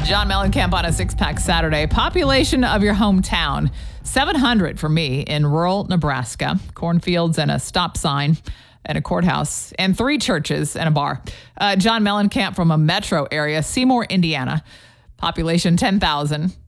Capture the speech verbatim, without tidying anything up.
John Mellencamp on a six-pack Saturday. Population of your hometown, seven hundred for me in rural Nebraska. Cornfields and a stop sign and a courthouse and three churches and a bar. Uh, John Mellencamp from a metro area, Seymour, Indiana. Population ten thousand.